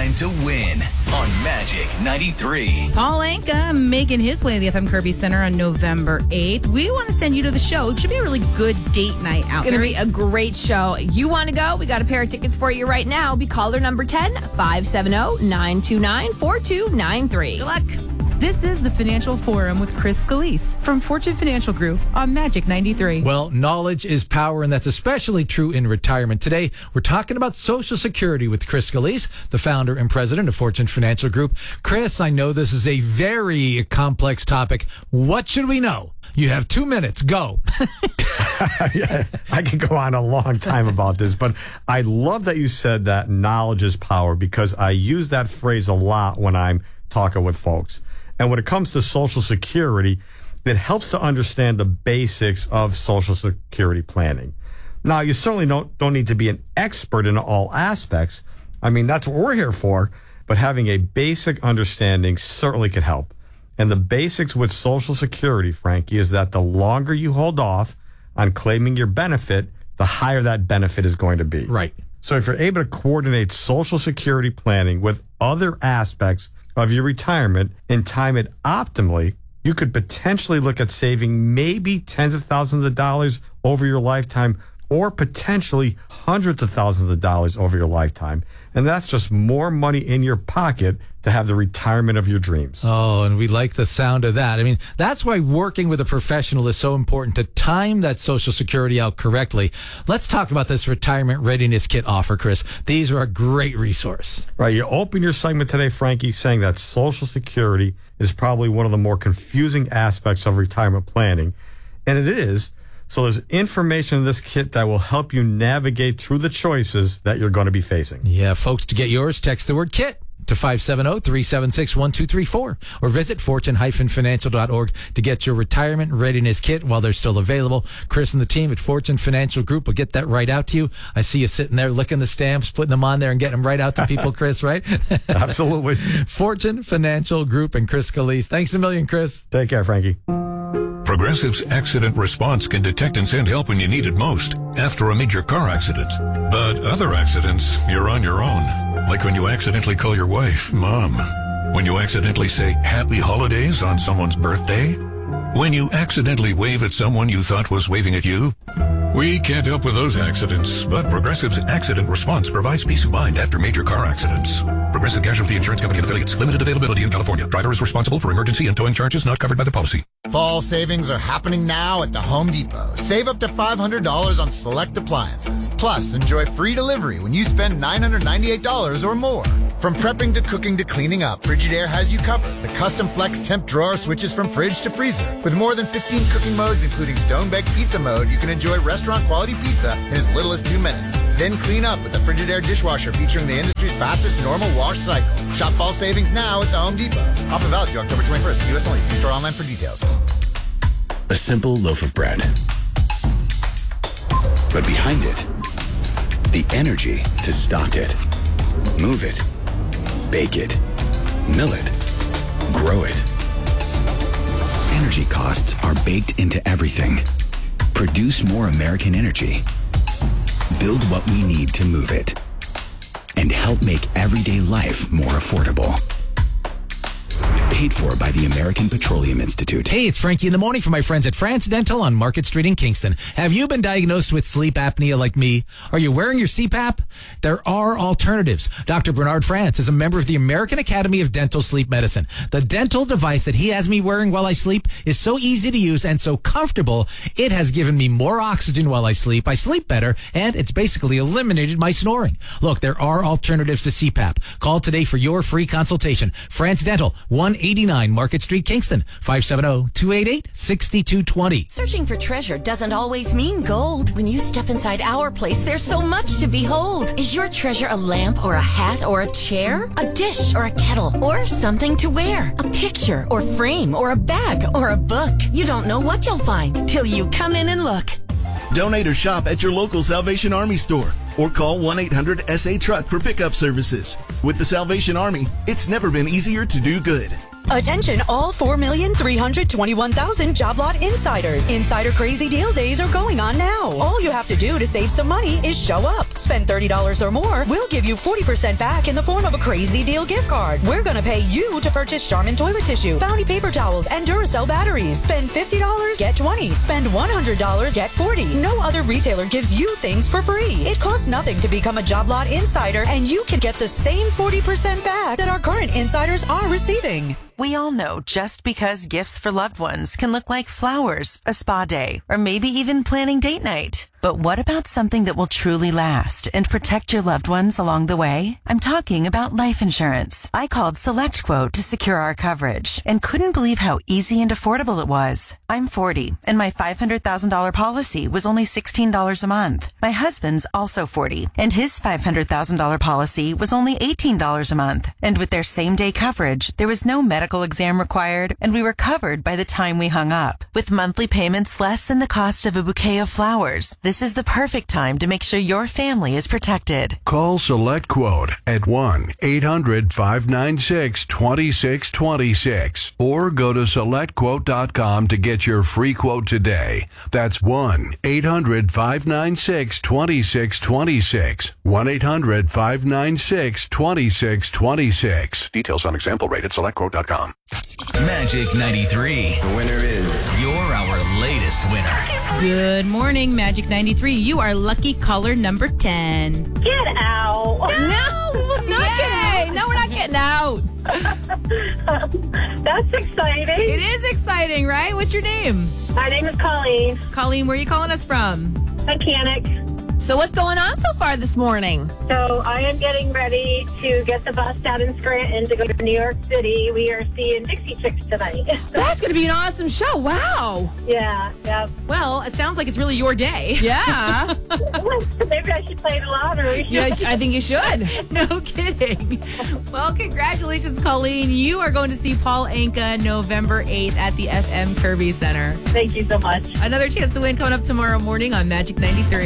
time to win on Magic 93. Paul Anka making his way to the FM Kirby Center on November 8th. We want to send you to the show. It should be a really good date night out there. It's going to be a great show. You want to go? We got a pair of tickets for you right now. Be caller number 10, 570-929-4293. Good luck. This is the Financial Forum with Chris Scalise from Fortune Financial Group on Magic 93. Well, knowledge is power, and that's especially true in retirement. Today, we're talking about Social Security with Chris Scalise, the founder and president of Fortune Financial Group. Chris, I know this is a very complex topic. What should we know? You have 2 minutes. Go. Yeah, I could go on a long time about this, but I love that you said that knowledge is power, because I use that phrase a lot when I'm talking with folks. And when it comes to Social Security, it helps to understand the basics of Social Security planning. Now, you certainly don't need to be an expert in all aspects. I mean, that's what we're here for. But having a basic understanding certainly could help. And the basics with Social Security, Frankie, is that the longer you hold off on claiming your benefit, the higher that benefit is going to be. Right. So if you're able to coordinate Social Security planning with other aspects of your retirement and time it optimally, you could potentially look at saving maybe tens of thousands of dollars over your lifetime, or potentially hundreds of thousands of dollars over your lifetime. And that's just more money in your pocket to have the retirement of your dreams. Oh, and we like the sound of that. I mean, that's why working with a professional is so important, to time that Social Security out correctly. Let's talk about this Retirement Readiness Kit offer, Chris. These are a great resource. Right. You open your segment today, Frankie, saying that Social Security is probably one of the more confusing aspects of retirement planning. And it is. So there's information in this kit that will help you navigate through the choices that you're going to be facing. Yeah, folks, to get yours, text the word KIT to 570-376-1234 or visit fortune-financial.org to get your Retirement Readiness Kit while they're still available. Chris and the team at Fortune Financial Group will get that right out to you. I see you sitting there licking the stamps, putting them on there and getting them right out to people, Chris, right? Absolutely. Fortune Financial Group and Chris Scalise. Thanks a million, Chris. Take care, Frankie. Progressive's Accident Response can detect and send help when you need it most, after a major car accident. But other accidents, you're on your own. Like when you accidentally call your wife Mom. When you accidentally say Happy Holidays on someone's birthday. When you accidentally wave at someone you thought was waving at you. We can't help with those accidents, but Progressive's Accident Response provides peace of mind after major car accidents. Progressive Casualty Insurance Company and Affiliates. Limited availability in California. Driver is responsible for emergency and towing charges not covered by the policy. Fall savings are happening now at the Home Depot. Save up to $500 on select appliances. Plus, enjoy free delivery when you spend $998 or more. From prepping to cooking to cleaning up, Frigidaire has you covered. The custom flex temp drawer switches from fridge to freezer. With more than 15 cooking modes, including stone-baked pizza mode, you can enjoy restaurant-quality pizza in as little as 2 minutes. Then clean up with the Frigidaire dishwasher featuring the industry's fastest normal wash cycle. Shop fall savings now at the Home Depot. Offer valid through October 21st. U.S. only. See store online for details. A simple loaf of bread. But behind it, the energy to stock it, move it, bake it, mill it, grow it. Energy costs are baked into everything. Produce more American energy. Build what we need to move it. And help make everyday life more affordable. Paid for by the American Petroleum Institute. Hey, it's Frankie in the morning for my friends at France Dental on Market Street in Kingston. Have you been diagnosed with sleep apnea like me? Are you wearing your CPAP? There are alternatives. Dr. Bernard France is a member of the American Academy of Dental Sleep Medicine. The dental device that he has me wearing while I sleep is so easy to use and so comfortable, it has given me more oxygen while I sleep better, and it's basically eliminated my snoring. Look, there are alternatives to CPAP. Call today for your free consultation. France Dental, 189 Market Street, Kingston, 570-288-6220. Searching for treasure doesn't always mean gold. When you step inside our place, there's so much to behold. Is your treasure a lamp or a hat or a chair? A dish or a kettle or something to wear? A picture or frame or a bag or a book? You don't know what you'll find till you come in and look. Donate or shop at your local Salvation Army store or call 1-800-SA-TRUCK for pickup services. With the Salvation Army, it's never been easier to do good. Attention all 4,321,000 job lot insiders. Insider Crazy Deal Days are going on now. All you have to do to save some money is show up. Spend $30 or more. We'll give you 40% back in the form of a Crazy Deal gift card. We're going to pay you to purchase Charmin toilet tissue, Bounty paper towels, and Duracell batteries. Spend $50, get 20. Spend $100, get 40. No other retailer gives you things for free. It costs nothing to become a job lot insider, and you can get the same 40% back that our current insiders are receiving. We all know just because gifts for loved ones can look like flowers, a spa day, or maybe even planning date night. But what about something that will truly last and protect your loved ones along the way? I'm talking about life insurance. I called SelectQuote to secure our coverage and couldn't believe how easy and affordable it was. I'm 40 and my $500,000 policy was only $16 a month. My husband's also 40 and his $500,000 policy was only $18 a month. And with their same day coverage, there was no medical exam required and we were covered by the time we hung up. With monthly payments less than the cost of a bouquet of flowers, this is the perfect time to make sure your family is protected. Call SelectQuote at 1-800-596-2626 or go to SelectQuote.com to get your free quote today. That's 1-800-596-2626. 1-800-596-2626. Details on example rate at SelectQuote.com. Magic 93. The winner is... You're our latest winner. Good morning, Magic 93. You are lucky caller number 10. Get out. No, we will not get out. No, we're not getting out. That's exciting. It is exciting, right? What's your name? My name is Colleen. Colleen, where are you calling us from? Mechanic. So what's going on so far this morning? So I am getting ready to get the bus down in Scranton to go to New York City. We are seeing Dixie Chicks tonight. That's going to be an awesome show. Wow. Yeah. Well, it sounds like it's really your day. Yeah. Maybe I should play the lottery. Yeah, I think you should. No kidding. Well, congratulations, Colleen. You are going to see Paul Anka November 8th at the FM Kirby Center. Thank you so much. Another chance to win coming up tomorrow morning on Magic 93.